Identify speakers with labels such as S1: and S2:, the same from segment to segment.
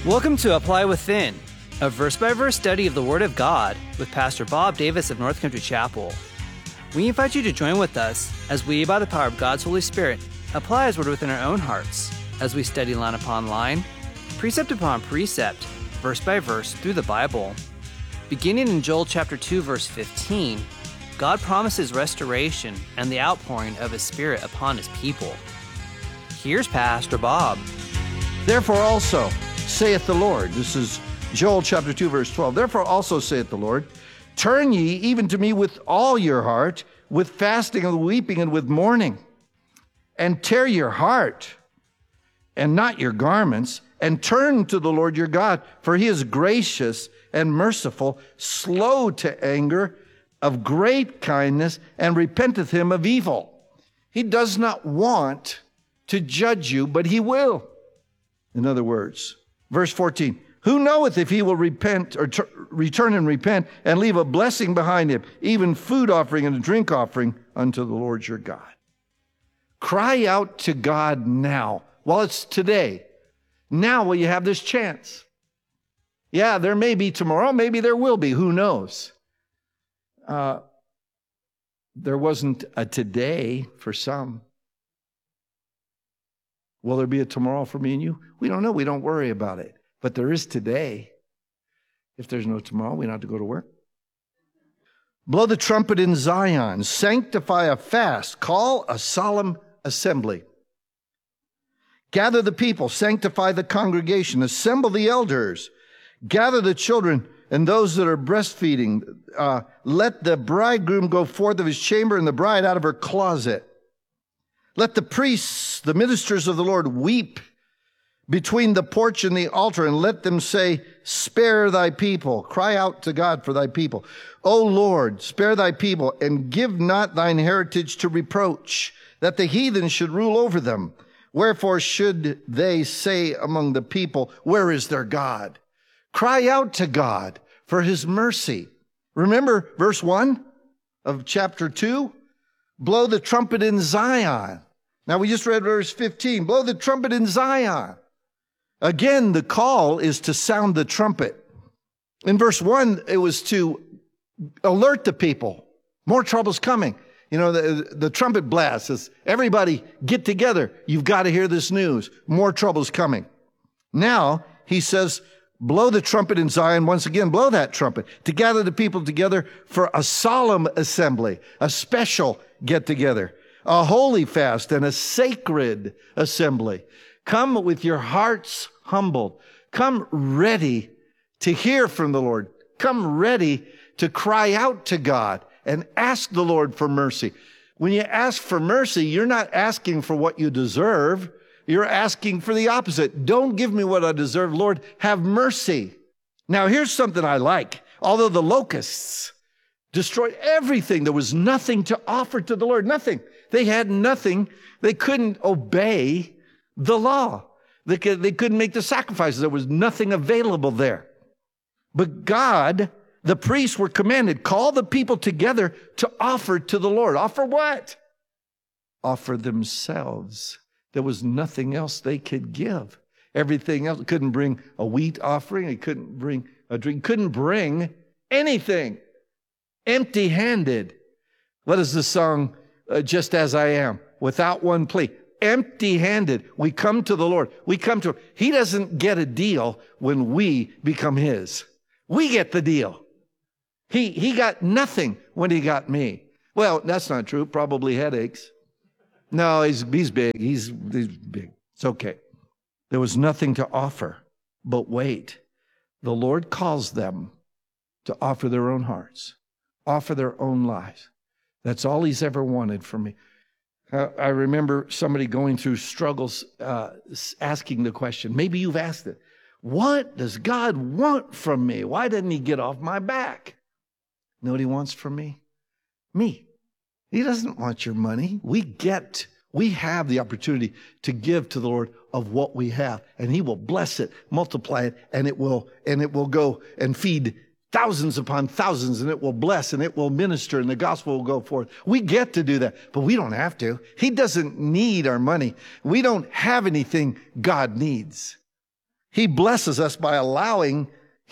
S1: Welcome to Apply Within, a verse-by-verse study of the Word of God with Pastor Bob Davis of North Country Chapel. We invite you to join with us as we, by the power of God's Holy Spirit, apply His Word within our own hearts as we study line upon line, precept upon precept, verse by verse through the Bible. Beginning in Joel chapter 2, verse 15, God promises restoration and the outpouring of His Spirit upon His people. Here's Pastor Bob.
S2: Therefore also, saith the Lord. This is Joel chapter 2, verse 12. Therefore also saith the Lord, turn ye even to me with all your heart, with fasting and weeping and with mourning, and tear your heart and not your garments, and turn to the Lord your God, for He is gracious and merciful, slow to anger, of great kindness, and repenteth Him of evil. He does not want to judge you, but He will. In other words, verse 14, who knoweth if he will repent or return and repent and leave a blessing behind him, even food offering and a drink offering unto the Lord your God. Cry out to God now, while it's today. Now while you have this chance. Yeah, there may be tomorrow, maybe there will be, who knows? There wasn't a today for some. Will there be a tomorrow for me and you? We don't know. We don't worry about it. But there is today. If there's no tomorrow, we don't have to go to work. Blow the trumpet in Zion. Sanctify a fast. Call a solemn assembly. Gather the people. Sanctify the congregation. Assemble the elders. Gather the children and those that are breastfeeding. Let the bridegroom go forth of his chamber and the bride out of her closet. Let the priests, the ministers of the Lord, weep between the porch and the altar, and let them say, spare thy people. Cry out to God for thy people. O Lord, spare thy people, and give not thine heritage to reproach, that the heathen should rule over them. Wherefore should they say among the people, where is their God? Cry out to God for His mercy. Remember verse 1 of chapter 2? Blow the trumpet in Zion. Now we just read verse 15. Blow the trumpet in Zion. Again, the call is to sound the trumpet. In verse 1, it was to alert the people. More trouble's coming. You know, the trumpet blast says, everybody get together. You've got to hear this news. More trouble's coming. Now, he says, blow the trumpet in Zion. Once again, blow that trumpet to gather the people together for a solemn assembly, a special get-together, a holy fast, and a sacred assembly. Come with your hearts humbled. Come ready to hear from the Lord. Come ready to cry out to God and ask the Lord for mercy. When you ask for mercy, you're not asking for what you deserve. You're asking for the opposite. Don't give me what I deserve. Lord, have mercy. Now, here's something I like. Although the locusts destroyed everything, there was nothing to offer to the Lord. Nothing. They had nothing. They couldn't obey the law. They couldn't make the sacrifices. There was nothing available there. But God, the priests were commanded, call the people together to offer to the Lord. Offer what? Offer themselves. There was nothing else they could give. Everything else, couldn't bring a wheat offering. It couldn't bring a drink. Couldn't bring anything. Empty-handed. What is the song, Just As I Am? Without one plea. Empty-handed. We come to the Lord. We come to Him. He doesn't get a deal when we become His. We get the deal. He got nothing when He got me. Well, that's not true. Probably headaches. No, he's big. He's big. It's okay. There was nothing to offer. But wait. The Lord calls them to offer their own hearts. Offer their own lives. That's all He's ever wanted from me. I remember somebody going through struggles, asking the question, maybe you've asked it, what does God want from me? Why didn't He get off my back? Know what He wants from me? Me. He doesn't want your money. We have the opportunity to give to the Lord of what we have, and He will bless it, multiply it, and it will go and feed thousands upon thousands, and it will bless, and it will minister, and the gospel will go forth. We get to do that, but we don't have to. He doesn't need our money. We don't have anything God needs. He blesses us by allowing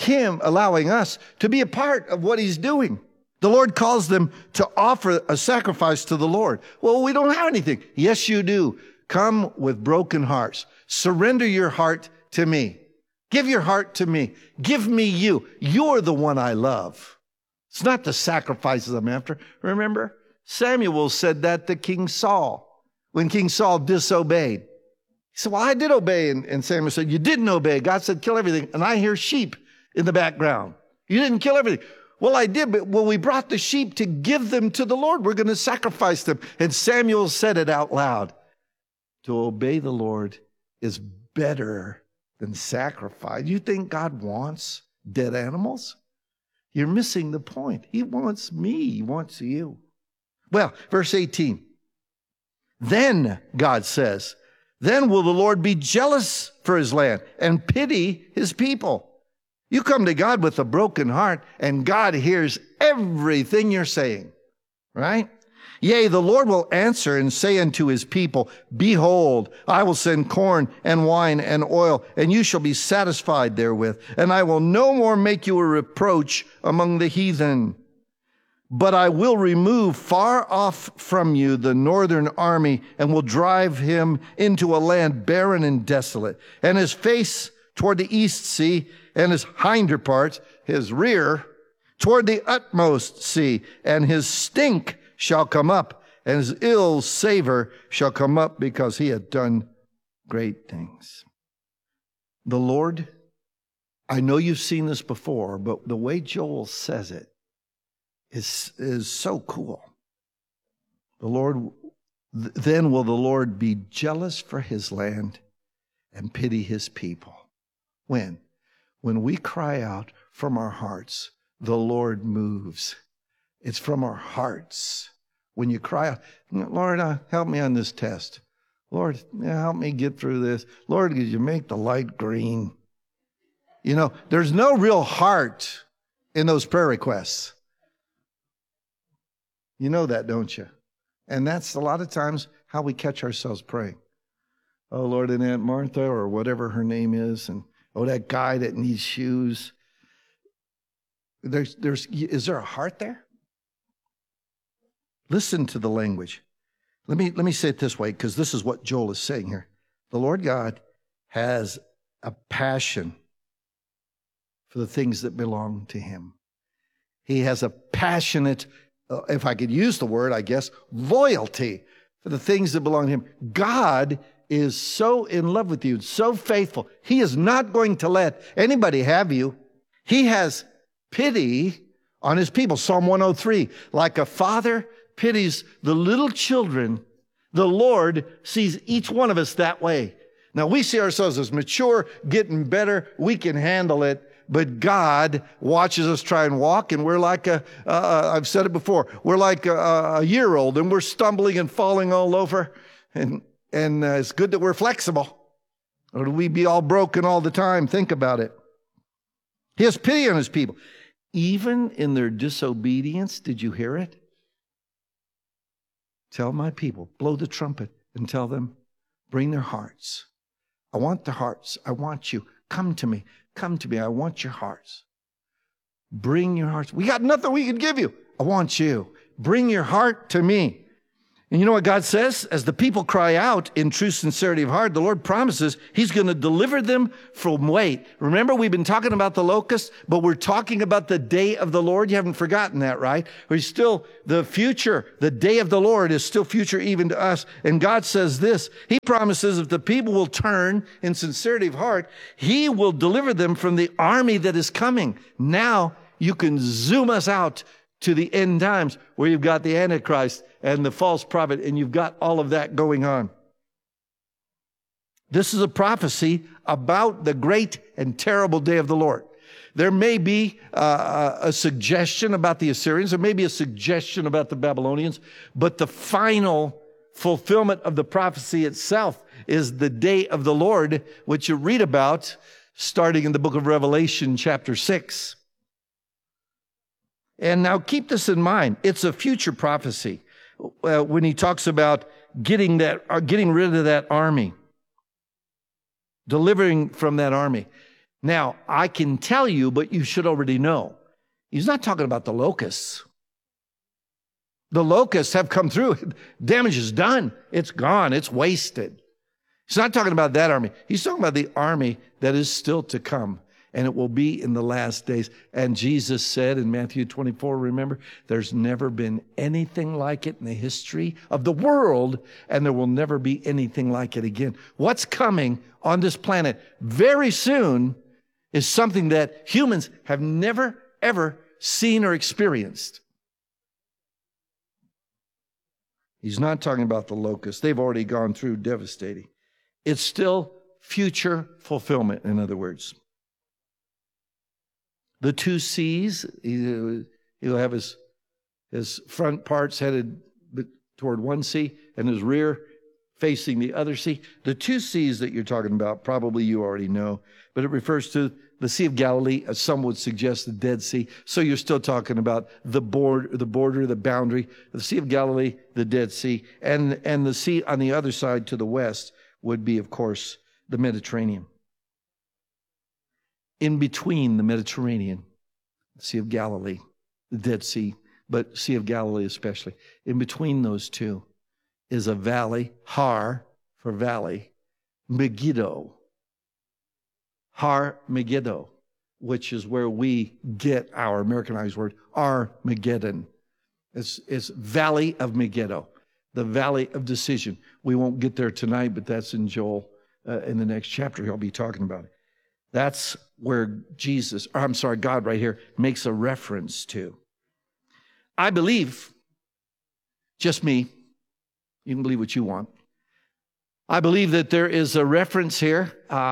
S2: us to be a part of what he's doing. The Lord calls them to offer a sacrifice to the Lord. Well, we don't have anything. Yes, you do. Come with broken hearts. Surrender your heart to me. Give your heart to me. Give me you. You're the one I love. It's not the sacrifices I'm after. Remember, Samuel said that to King Saul when King Saul disobeyed. He said, well, I did obey. And Samuel said, you didn't obey. God said, kill everything. And I hear sheep in the background. You didn't kill everything. Well, I did, but we brought the sheep to give them to the Lord. We're going to sacrifice them. And Samuel said it out loud. To obey the Lord is better than sacrifice. You think God wants dead animals? You're missing the point. He wants me. He wants you. Well, verse 18. Then, God says, then will the Lord be jealous for his land and pity his people. You come to God with a broken heart, and God hears everything you're saying, right? Yea, the Lord will answer and say unto his people, behold, I will send corn and wine and oil, and you shall be satisfied therewith. And I will no more make you a reproach among the heathen. But I will remove far off from you the northern army, and will drive him into a land barren and desolate, and his face toward the east sea, and his hinder parts, his rear, toward the utmost sea, and his stink shall come up, and his ill savor shall come up, because he had done great things. The Lord, I know you've seen this before, but the way Joel says it is so cool. The Lord, then will the Lord be jealous for his land and pity his people. When? When we cry out from our hearts, the Lord moves. It's from our hearts. When you cry out, Lord, help me on this test. Lord, help me get through this. Lord, could you make the light green? You know, there's no real heart in those prayer requests. You know that, don't you? And that's a lot of times how we catch ourselves praying. Oh, Lord, and Aunt Martha, or whatever her name is, and oh, that guy that needs shoes. Is there a heart there? Listen to the language. Let me say it this way, because this is what Joel is saying here. The Lord God has a passion for the things that belong to him. He has a passionate, if I could use the word, I guess, loyalty for the things that belong to him. God is so in love with you, so faithful. He is not going to let anybody have you. He has pity on his people. Psalm 103, like a father pities the little children, the Lord sees each one of us that way. Now, we see ourselves as mature, getting better. We can handle it. But God watches us try and walk, and we're like I've said it before, we're like a year-old, and we're stumbling and falling all over. And it's good that we're flexible. Or do we be all broken all the time? Think about it. He has pity on his people. Even in their disobedience, did you hear it? Tell my people, blow the trumpet and tell them, bring their hearts. I want their hearts. I want you. Come to me. Come to me. I want your hearts. Bring your hearts. We got nothing we can give you. I want you. Bring your heart to me. And you know what God says? As the people cry out in true sincerity of heart, the Lord promises he's going to deliver them from weight. Remember, we've been talking about the locusts, but we're talking about the day of the Lord. You haven't forgotten that, right? We're still the future. The day of the Lord is still future even to us. And God says this. He promises if the people will turn in sincerity of heart, he will deliver them from the army that is coming. Now you can zoom us out to the end times where you've got the Antichrist and the false prophet, and you've got all of that going on. This is a prophecy about the great and terrible day of the Lord. There may be a suggestion about the Assyrians. There may be a suggestion about the Babylonians. But the final fulfillment of the prophecy itself is the day of the Lord, which you read about starting in the book of Revelation, chapter 6. And now keep this in mind. It's a future prophecy when he talks about getting rid of that army. delivering from that army. Now, I can tell you, but you should already know. He's not talking about the locusts. The locusts have come through. Damage is done. It's gone. It's wasted. He's not talking about that army. He's talking about the army that is still to come. And it will be in the last days. And Jesus said in Matthew 24, remember, there's never been anything like it in the history of the world, and there will never be anything like it again. What's coming on this planet very soon is something that humans have never, ever seen or experienced. He's not talking about the locusts. They've already gone through devastating. It's still future fulfillment, in other words. The two seas, he'll have his front parts headed toward one sea and his rear facing the other sea. The two seas that you're talking about, probably you already know, but it refers to the Sea of Galilee, as some would suggest the Dead Sea. So you're still talking about the border, the boundary, the Sea of Galilee, the Dead Sea, and the sea on the other side to the west would be, of course, the Mediterranean. In between the Mediterranean, the Sea of Galilee, the Dead Sea, but Sea of Galilee especially, in between those two is a valley, Har for valley, Megiddo. Har Megiddo, which is where we get our Americanized word, Armageddon. It's Valley of Megiddo, the Valley of Decision. We won't get there tonight, but that's in Joel in the next chapter. He'll be talking about it. That's where God right here makes a reference to. I believe, just me, you can believe what you want. I believe that there is a reference here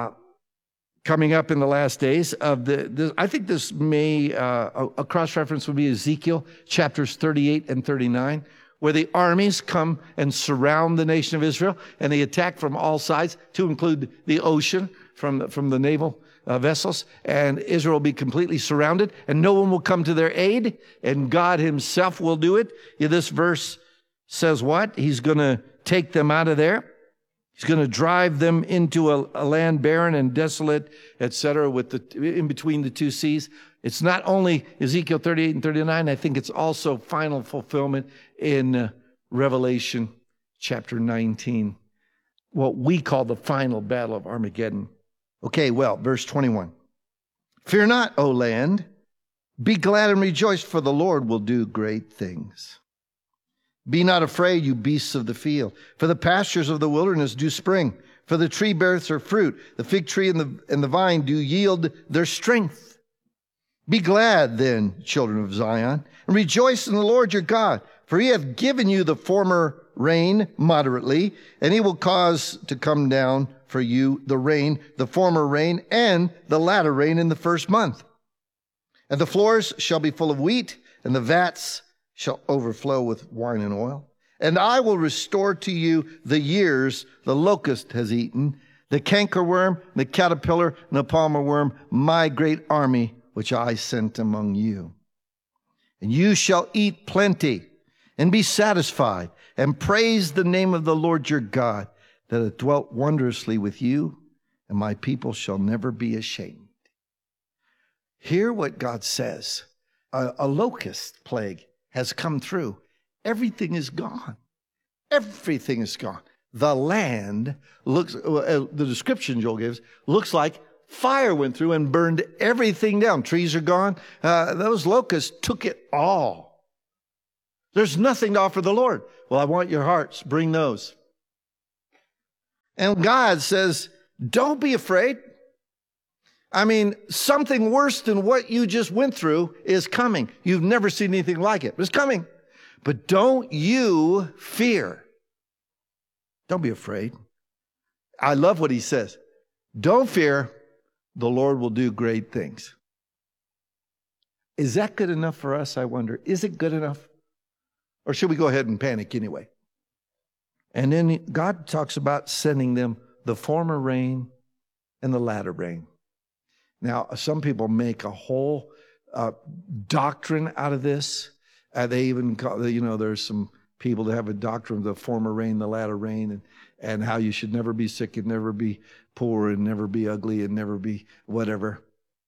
S2: coming up in the last days of I think this may, a cross-reference would be Ezekiel chapters 38 and 39, where the armies come and surround the nation of Israel, and they attack from all sides, to include the ocean from the naval vessels, and Israel will be completely surrounded, and no one will come to their aid, and God himself will do it. This verse says what? He's going to take them out of there. He's going to drive them into a land barren and desolate, etc., in between the two seas. It's not only Ezekiel 38 and 39, I think it's also final fulfillment in Revelation chapter 19, what we call the final battle of Armageddon. Okay, well, verse 21. Fear not, O land, be glad and rejoice, for the Lord will do great things. Be not afraid, you beasts of the field, for the pastures of the wilderness do spring, for the tree beareth her fruit, the fig tree and the vine do yield their strength. Be glad then, children of Zion, and rejoice in the Lord your God, for he hath given you the former rain moderately, and he will cause to come down for you the rain, the former rain, and the latter rain in the first month. And the floors shall be full of wheat, and the vats shall overflow with wine and oil. And I will restore to you the years the locust has eaten, the cankerworm, the caterpillar, and the palmer worm, my great army, which I sent among you. And you shall eat plenty and be satisfied, and praise the name of the Lord your God, that hath dwelt wondrously with you, and my people shall never be ashamed. Hear what God says. A locust plague has come through. Everything is gone. Everything is gone. The land looks, the description Joel gives, looks like fire went through and burned everything down. Trees are gone. Those locusts took it all. There's nothing to offer the Lord. Well, I want your hearts. Bring those. And God says, don't be afraid. I mean, something worse than what you just went through is coming. You've never seen anything like it. It's coming. But don't you fear. Don't be afraid. I love what he says. Don't fear. The Lord will do great things. Is that good enough for us, I wonder? Is it good enough? Or should we go ahead and panic anyway? And then God talks about sending them the former rain and the latter rain. Now, some people make a whole doctrine out of this. They even call, there's some people that have a doctrine of the former rain, the latter rain. and how you should never be sick and never be poor and never be ugly and never be whatever.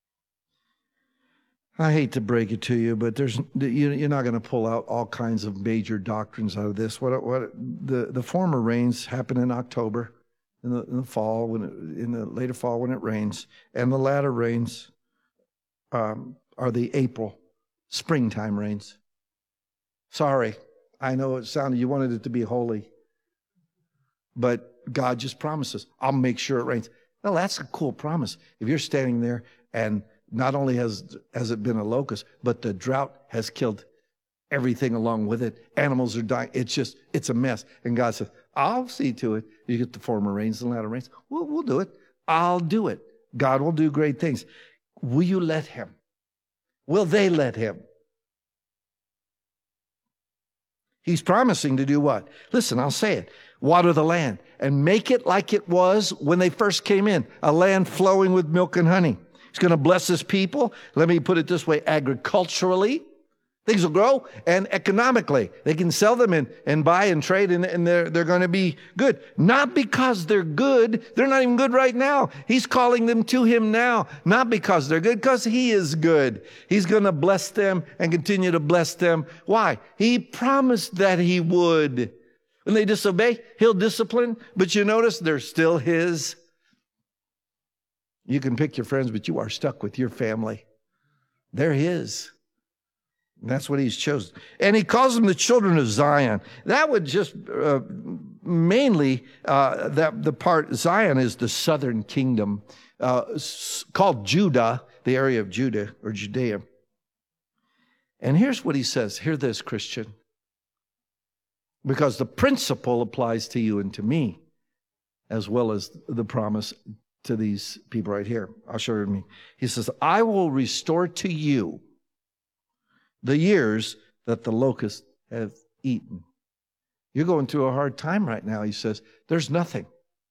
S2: I hate to break it to you, but you're not going to pull out all kinds of major doctrines out of this. The former rains happen in October, in the fall, in the later fall when it rains, and the latter rains are the April, springtime rains. Sorry, I know you wanted it to be holy, but God just promises, I'll make sure it rains. Well, that's a cool promise. If you're standing there and not only has it been a locust, but the drought has killed everything along with it. Animals are dying. It's a mess. And God says, I'll see to it. You get the former rains and latter rains. We'll do it. I'll do it. God will do great things. Will you let him? Will they let him? He's promising to do what? Listen, I'll say it. Water the land and make it like it was when they first came in, a land flowing with milk and honey. He's going to bless his people. Let me put it this way, agriculturally. Things will grow, and economically. They can sell them and buy and trade, and they're going to be good. Not because they're good. They're not even good right now. He's calling them to him now. Not because they're good, because he is good. He's going to bless them and continue to bless them. Why? He promised that he would. When they disobey, he'll discipline. But you notice they're still his. You can pick your friends, but you are stuck with your family. They're his. And that's what he's chosen. And he calls them the children of Zion. That would just mainly, the part Zion is the southern kingdom, called Judah, the area of Judah or Judea. And here's what he says. Hear this, Christian. Because the principle applies to you and to me, as well as the promise to these people right here. I'll show you. He says, I will restore to you the years that the locusts have eaten. You're going through a hard time right now. He says, there's nothing.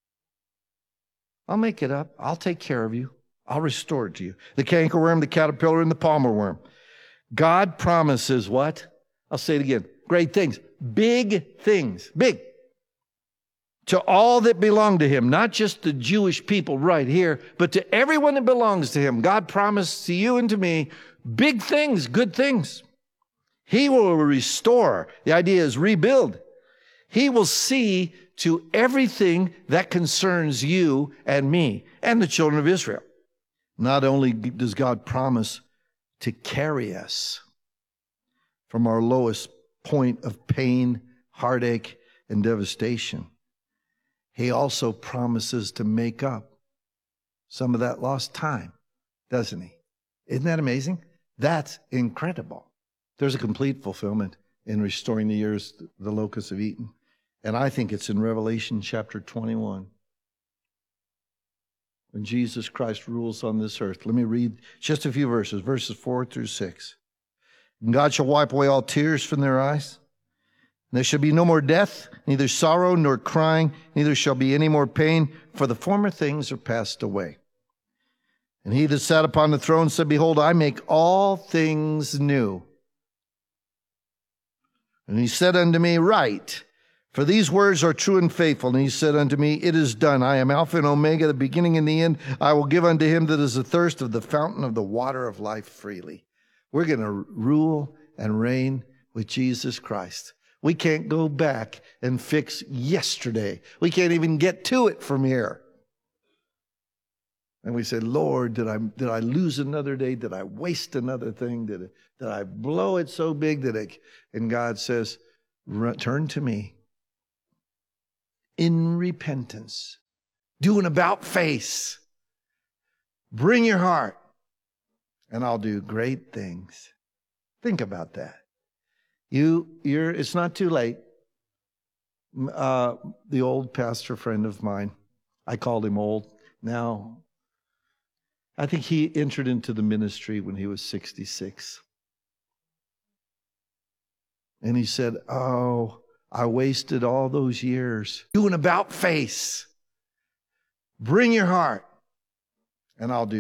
S2: I'll make it up. I'll take care of you. I'll restore it to you. The cankerworm, the caterpillar, and the palmer worm. God promises what? I'll say it again. Great things. Big things. Big. To all that belong to him, not just the Jewish people right here, but to everyone that belongs to him. God promised to you and to me big things, good things. He will restore. The idea is rebuild. He will see to everything that concerns you and me and the children of Israel. Not only does God promise to carry us from our lowest point of pain, heartache, and devastation, he also promises to make up some of that lost time, doesn't he? Isn't that amazing? That's incredible. There's a complete fulfillment in restoring the years the locusts have eaten. And I think it's in Revelation chapter 21. When Jesus Christ rules on this earth. Let me read just a few verses 4 through 6. And God shall wipe away all tears from their eyes. And there shall be no more death, neither sorrow nor crying, neither shall be any more pain, for the former things are passed away. And he that sat upon the throne said, Behold, I make all things new. And he said unto me, Write, for these words are true and faithful. And he said unto me, It is done. I am Alpha and Omega, the beginning and the end. I will give unto him that is athirst of the fountain of the water of life freely. We're going to rule and reign with Jesus Christ. We can't go back and fix yesterday. We can't even get to it from here. And we say, Lord, did I lose another day? Did I waste another thing? Did I blow it so big that it? And God says, turn to me in repentance. Do an about face. Bring your heart, and I'll do great things. Think about that. It's not too late. The old pastor friend of mine, I called him old. Now, I think he entered into the ministry when he was 66. And he said, Oh, I wasted all those years. Do an about face. Bring your heart, and I'll do